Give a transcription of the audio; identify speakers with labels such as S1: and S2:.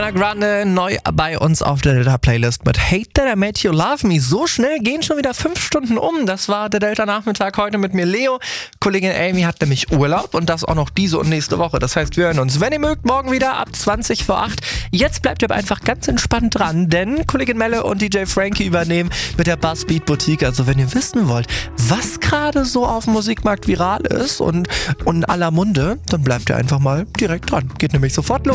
S1: Ariana Grande neu bei uns auf der Delta-Playlist mit Hate That I Made You Love Me. So schnell gehen schon wieder 5 Stunden um. Das war der Delta-Nachmittag heute mit mir, Leo. Kollegin Amy hat nämlich Urlaub und das auch noch diese und nächste Woche. Das heißt, wir hören uns, wenn ihr mögt, morgen wieder ab 20 vor 8. Jetzt bleibt ihr aber einfach ganz entspannt dran, denn Kollegin Melle und DJ Frankie übernehmen mit der Buzzbeat Boutique. Also wenn ihr wissen wollt, was gerade so auf dem Musikmarkt viral ist und in aller Munde, dann bleibt ihr einfach mal direkt dran. Geht nämlich sofort los.